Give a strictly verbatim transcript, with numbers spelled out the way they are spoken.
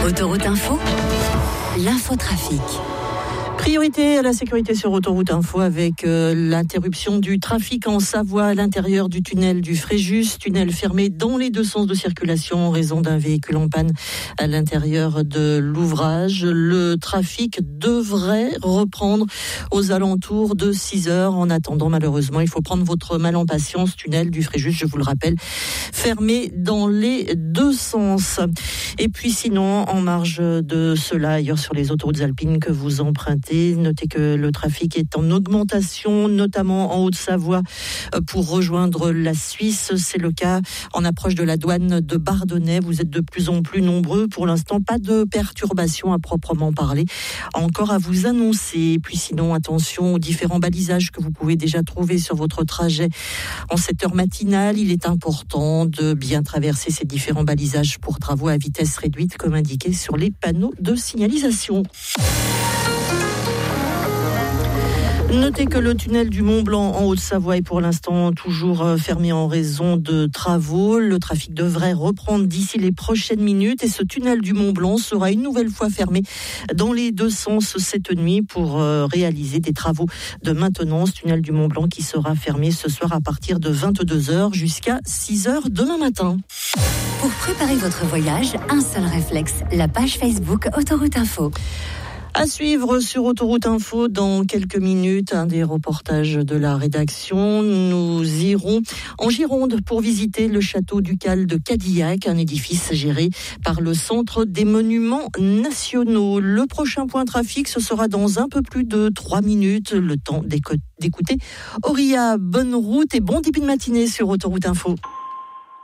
Autoroute Info, l'infotrafic. Priorité à la sécurité sur Autoroute Info avec euh, l'interruption du trafic en Savoie à l'intérieur du tunnel du Fréjus, tunnel fermé dans les deux sens de circulation en raison d'un véhicule en panne à l'intérieur de l'ouvrage. Le trafic devrait reprendre aux alentours de six heures. En attendant, malheureusement, il faut prendre votre mal en patience. Tunnel du Fréjus, je vous le rappelle, fermé dans les deux sens. Et puis sinon, en marge de cela, ailleurs sur les autoroutes alpines que vous empruntez, notez que le trafic est en augmentation, notamment en Haute-Savoie pour rejoindre la Suisse. C'est le cas en approche de la douane de Bardonnay. Vous êtes de plus en plus nombreux. Pour l'instant, pas de perturbation à proprement parler. Encore à vous annoncer. Puis sinon, attention aux différents balisages que vous pouvez déjà trouver sur votre trajet en cette heure matinale. Il est important de bien traverser ces différents balisages pour travaux à vitesse réduite, comme indiqué sur les panneaux de signalisation. Notez que le tunnel du Mont-Blanc en Haute-Savoie est pour l'instant toujours fermé en raison de travaux. Le trafic devrait reprendre d'ici les prochaines minutes et ce tunnel du Mont-Blanc sera une nouvelle fois fermé dans les deux sens cette nuit pour réaliser des travaux de maintenance. Tunnel du Mont-Blanc qui sera fermé ce soir à partir de vingt-deux heures jusqu'à six heures demain matin. Pour préparer votre voyage, un seul réflexe, la page Facebook Autoroute Info. À suivre sur Autoroute Info dans quelques minutes, un des reportages de la rédaction. Nous irons en Gironde pour visiter le château ducal de Cadillac, un édifice géré par le Centre des Monuments Nationaux. Le prochain point trafic, ce sera dans un peu plus de trois minutes. Le temps d'écouter Auria. Bonne route et bon début de matinée sur Autoroute Info.